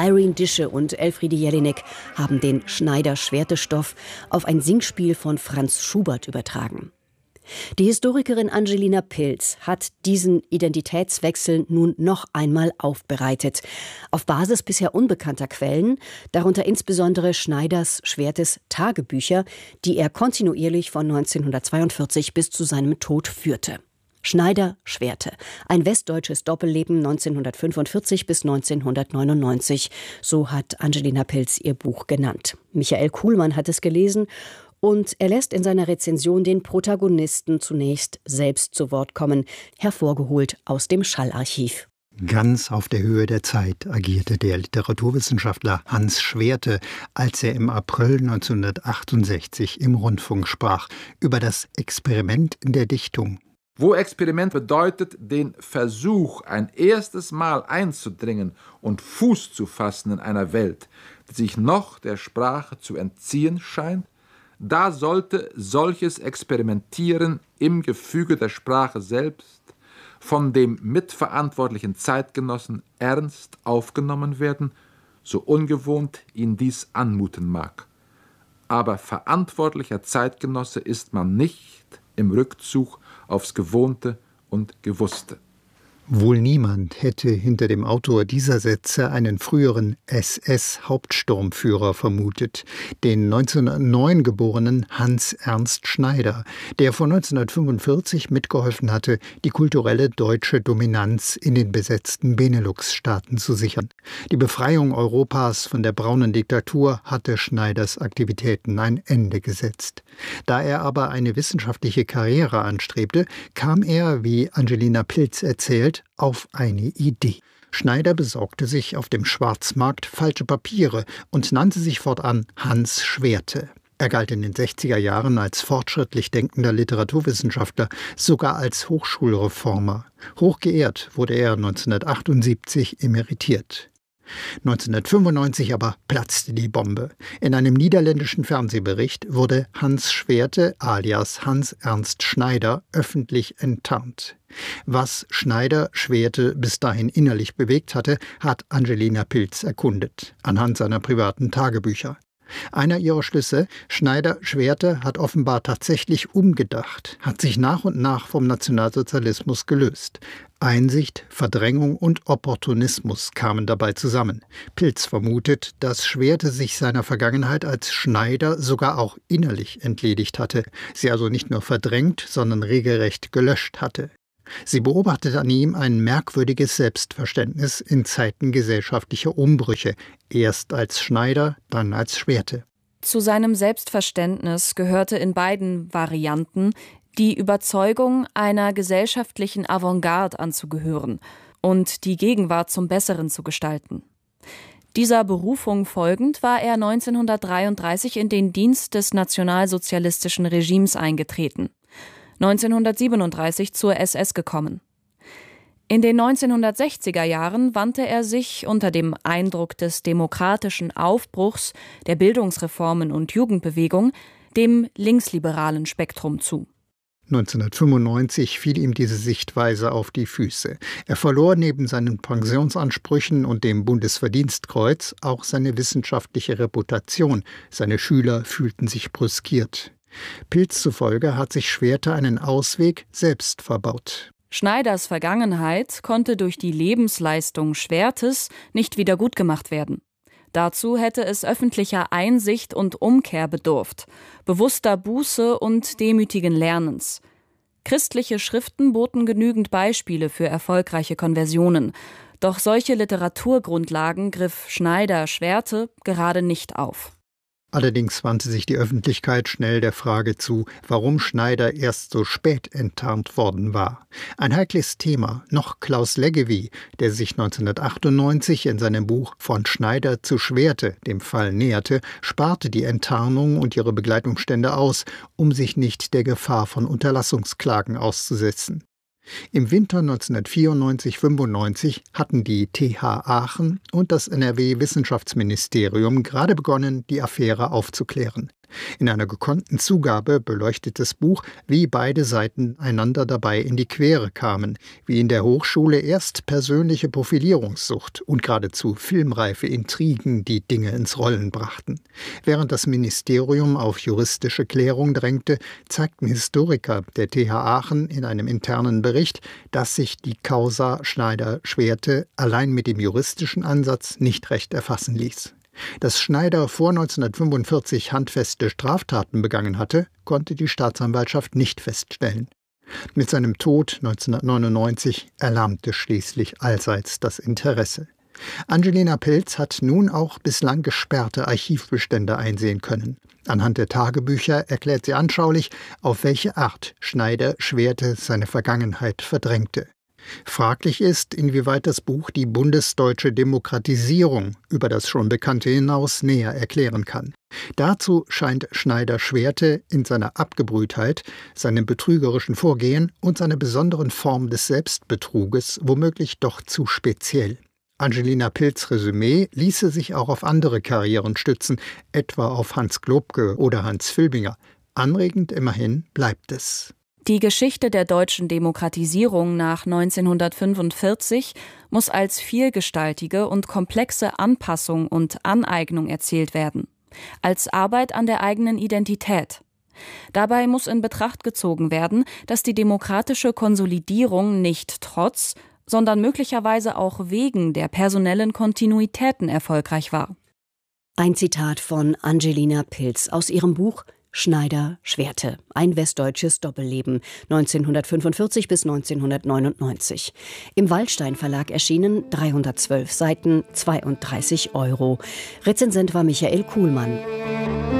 Irene Dische und Elfriede Jelinek haben den Schneider-Schwerte-Stoff auf ein Singspiel von Franz Schubert übertragen. Die Historikerin Angelina Pilz hat diesen Identitätswechsel nun noch einmal aufbereitet. Auf Basis bisher unbekannter Quellen, darunter insbesondere Schneiders-Schwertes Tagebücher, die er kontinuierlich von 1942 bis zu seinem Tod führte. Schneider-Schwerte, ein westdeutsches Doppelleben 1945 bis 1999, so hat Angelina Pilz ihr Buch genannt. Michael Kuhlmann hat es gelesen und er lässt in seiner Rezension den Protagonisten zunächst selbst zu Wort kommen, hervorgeholt aus dem Schallarchiv. Ganz auf der Höhe der Zeit agierte der Literaturwissenschaftler Hans Schwerte, als er im April 1968 im Rundfunk sprach über das Experiment in der Dichtung. Wo Experiment bedeutet, den Versuch, ein erstes Mal einzudringen und Fuß zu fassen in einer Welt, die sich noch der Sprache zu entziehen scheint, da sollte solches Experimentieren im Gefüge der Sprache selbst von dem mitverantwortlichen Zeitgenossen ernst aufgenommen werden, so ungewohnt ihn dies anmuten mag. Aber verantwortlicher Zeitgenosse ist man nicht im Rückzug aufs Gewohnte und Gewusste. Wohl niemand hätte hinter dem Autor dieser Sätze einen früheren SS-Hauptsturmführer vermutet, den 1909 geborenen Hans Ernst Schneider, der von 1945 mitgeholfen hatte, die kulturelle deutsche Dominanz in den besetzten Benelux-Staaten zu sichern. Die Befreiung Europas von der braunen Diktatur hatte Schneiders Aktivitäten ein Ende gesetzt. Da er aber eine wissenschaftliche Karriere anstrebte, kam er, wie Angelina Pilz erzählt, auf eine Idee. Schneider besorgte sich auf dem Schwarzmarkt falsche Papiere und nannte sich fortan Hans Schwerte. Er galt in den 60er Jahren als fortschrittlich denkender Literaturwissenschaftler, sogar als Hochschulreformer. Hochgeehrt wurde er 1978 emeritiert. 1995 aber platzte die Bombe. In einem niederländischen Fernsehbericht wurde Hans Schwerte alias Hans Ernst Schneider öffentlich enttarnt. Was Schneider Schwerte bis dahin innerlich bewegt hatte, hat Angelina Pilz erkundet, anhand seiner privaten Tagebücher. Einer ihrer Schlüsse: Schneider Schwerte hat offenbar tatsächlich umgedacht, hat sich nach und nach vom Nationalsozialismus gelöst. Einsicht, Verdrängung und Opportunismus kamen dabei zusammen. Pilz vermutet, dass Schwerte sich seiner Vergangenheit als Schneider sogar auch innerlich entledigt hatte, sie also nicht nur verdrängt, sondern regelrecht gelöscht hatte. Sie beobachtet an ihm ein merkwürdiges Selbstverständnis in Zeiten gesellschaftlicher Umbrüche, erst als Schneider, dann als Schwerte. Zu seinem Selbstverständnis gehörte in beiden Varianten die Überzeugung, einer gesellschaftlichen Avantgarde anzugehören und die Gegenwart zum Besseren zu gestalten. Dieser Berufung folgend war er 1933 in den Dienst des nationalsozialistischen Regimes eingetreten. 1937 zur SS gekommen. In den 1960er Jahren wandte er sich unter dem Eindruck des demokratischen Aufbruchs, der Bildungsreformen und Jugendbewegung dem linksliberalen Spektrum zu. 1995 fiel ihm diese Sichtweise auf die Füße. Er verlor neben seinen Pensionsansprüchen und dem Bundesverdienstkreuz auch seine wissenschaftliche Reputation. Seine Schüler fühlten sich brüskiert. Pilz zufolge hat sich Schwerte einen Ausweg selbst verbaut. Schneiders Vergangenheit konnte durch die Lebensleistung Schwertes nicht wiedergutgemacht werden. Dazu hätte es öffentlicher Einsicht und Umkehr bedurft, bewusster Buße und demütigen Lernens. Christliche Schriften boten genügend Beispiele für erfolgreiche Konversionen. Doch solche Literaturgrundlagen griff Schneider-Schwerte gerade nicht auf. Allerdings wandte sich die Öffentlichkeit schnell der Frage zu, warum Schneider erst so spät enttarnt worden war. Ein heikles Thema, noch Klaus Leggevi, der sich 1998 in seinem Buch »Von Schneider zu Schwerte« dem Fall näherte, sparte die Enttarnung und ihre Begleitungsstände aus, um sich nicht der Gefahr von Unterlassungsklagen auszusetzen. Im Winter 1994/95 hatten die TH Aachen und das NRW-Wissenschaftsministerium gerade begonnen, die Affäre aufzuklären. In einer gekonnten Zugabe beleuchtet das Buch, wie beide Seiten einander dabei in die Quere kamen, wie in der Hochschule erst persönliche Profilierungssucht und geradezu filmreife Intrigen die Dinge ins Rollen brachten. Während das Ministerium auf juristische Klärung drängte, zeigten Historiker der TH Aachen in einem internen Bericht, dass sich die Causa Schneider-Schwerte allein mit dem juristischen Ansatz nicht recht erfassen ließ. Dass Schneider vor 1945 handfeste Straftaten begangen hatte, konnte die Staatsanwaltschaft nicht feststellen. Mit seinem Tod 1999 erlahmte schließlich allseits das Interesse. Angelina Pilz hat nun auch bislang gesperrte Archivbestände einsehen können. Anhand der Tagebücher erklärt sie anschaulich, auf welche Art Schneider-Schwerte seine Vergangenheit verdrängte. Fraglich ist, inwieweit das Buch die bundesdeutsche Demokratisierung über das schon Bekannte hinaus näher erklären kann. Dazu scheint Schneider-Schwerte in seiner Abgebrühtheit, seinem betrügerischen Vorgehen und seiner besonderen Form des Selbstbetruges womöglich doch zu speziell. Angelina Pilz' Resümee ließe sich auch auf andere Karrieren stützen, etwa auf Hans Globke oder Hans Filbinger. Anregend immerhin bleibt es. Die Geschichte der deutschen Demokratisierung nach 1945 muss als vielgestaltige und komplexe Anpassung und Aneignung erzählt werden, als Arbeit an der eigenen Identität. Dabei muss in Betracht gezogen werden, dass die demokratische Konsolidierung nicht trotz, sondern möglicherweise auch wegen der personellen Kontinuitäten erfolgreich war. Ein Zitat von Angelina Pilz aus ihrem Buch Schneider-Schwerte, ein westdeutsches Doppelleben, 1945 bis 1999. Im Waldstein Verlag erschienen, 312 Seiten, 32 €. Rezensent war Michael Kuhlmann.